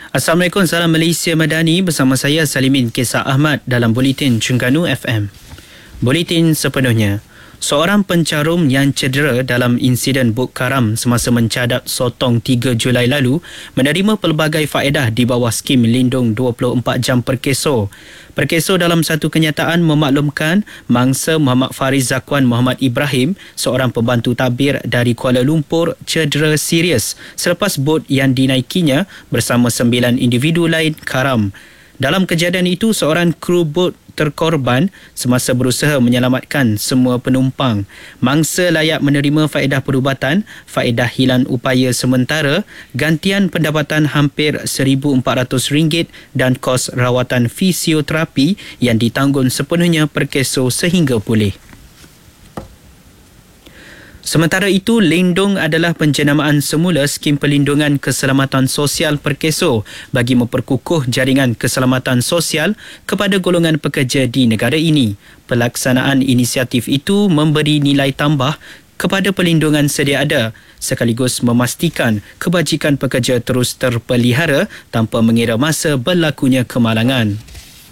Assalamualaikum, salam Malaysia Madani, bersama saya Salimin Kesah Ahmad dalam Buletin Terengganu FM. Buletin sepenuhnya. Seorang pencarum yang cedera dalam insiden bot karam semasa mencadap sotong 3 Julai lalu menerima pelbagai faedah di bawah skim lindung 24 jam perkeso. Perkeso dalam satu kenyataan memaklumkan mangsa Muhammad Fariz Zakwan Muhammad Ibrahim, seorang pembantu tabir dari Kuala Lumpur, cedera serius selepas bot yang dinaikinya bersama 9 individu lain karam. Dalam kejadian itu, seorang kru bot terkorban semasa berusaha menyelamatkan semua penumpang. Mangsa layak menerima faedah perubatan, faedah hilang upaya sementara, gantian pendapatan hampir RM1,400 dan kos rawatan fisioterapi yang ditanggung sepenuhnya perkeso sehingga pulih. Sementara itu, Lindung adalah penjenamaan semula skim perlindungan keselamatan sosial perkeso bagi memperkukuh jaringan keselamatan sosial kepada golongan pekerja di negara ini. Pelaksanaan inisiatif itu memberi nilai tambah kepada perlindungan sedia ada sekaligus memastikan kebajikan pekerja terus terpelihara tanpa mengira masa berlakunya kemalangan.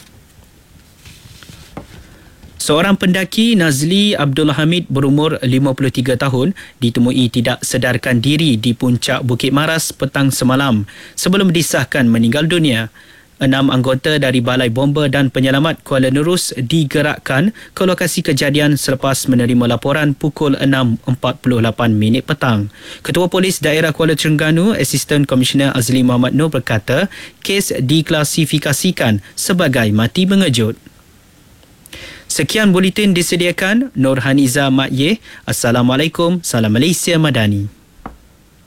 Seorang pendaki, Nazli Abdul Hamid berumur 53 tahun, ditemui tidak sedarkan diri di puncak Bukit Maras petang semalam sebelum disahkan meninggal dunia. 6 anggota dari Balai Bomba dan Penyelamat Kuala Nerus digerakkan ke lokasi kejadian selepas menerima laporan pukul 6.48 petang. Ketua Polis Daerah Kuala Terengganu, Asisten Komisioner Azli Muhammad Nur berkata, kes diklasifikasikan sebagai mati mengejut. Sekian buletin disediakan Nur Haniza Mak Ye. Assalamualaikum, salam Malaysia Madani.